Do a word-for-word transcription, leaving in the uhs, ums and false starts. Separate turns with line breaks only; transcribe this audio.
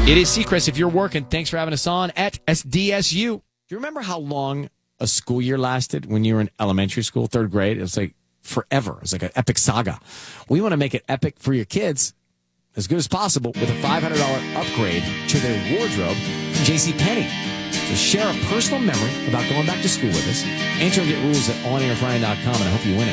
It is Seacrest. If you're working, thanks for having us on at S D S U. Do you remember how long a school year lasted when you were in elementary school, third grade? It was like forever. It was like an epic saga. We want to make it epic for your kids as good as possible with a five hundred dollars upgrade to their wardrobe from JCPenney. So share a personal memory about going back to school with us. Enter and get rules at on air friday dot com, and I hope you win it.